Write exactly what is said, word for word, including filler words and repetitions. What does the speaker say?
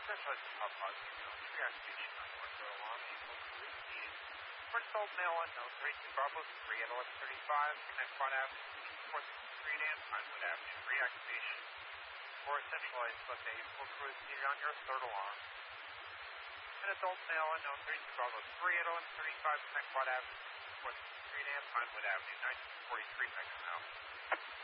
Centralized top positive, you know, reactivation on North Alarm, April three. First old male unknown, three two Bravo three at eleven thirty-five, connect Quad Avenue, fourth Street and Pinewood Avenue, reactivation. For a centralized left A, full crew is needed on your third alarm. An adult male unknown, three two Bravo three at eleven thirty-five, connect Quad Avenue, fourth Street and Pinewood Avenue, nineteen forty-three, next now.